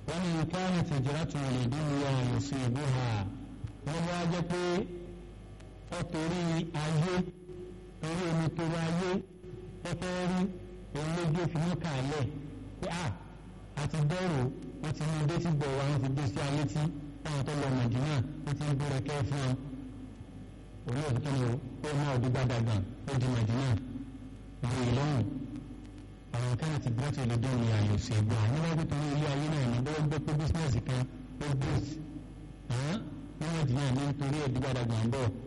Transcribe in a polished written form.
wọ́n ní káàní tìjìrátù lìdúnìyà yusibuha wọ́n wá jẹ́ pé ó torí ayé torí omi torí ayé ó fẹ́ rí òun lójú òfin mọ́ kàálẹ̀ pé àti dẹ́rù wọ́n ti mú dé tí gbọ̀ wá wọ́n ti dé sí ayé tí táwọn tó lọ Mẹ̀dínà wọ́n ti ń búrẹ̀ kẹ́ fún wọn òun yóò tó lọ ó máa òdú gbàdàgbà ó di Mẹ̀dínà àwọn ìlọ́run àwọn kẹ́nà ti gbọ́tò ìlúdó ní àyè òṣèlú àwọn ọmọ tó ní ilé ayé náà ní bọ́ọ̀ gbọ́ pé bísíǹsì kan ó boost ní Mẹ̀dínà ní nítorí òdú gbàdàgbà ń bọ̀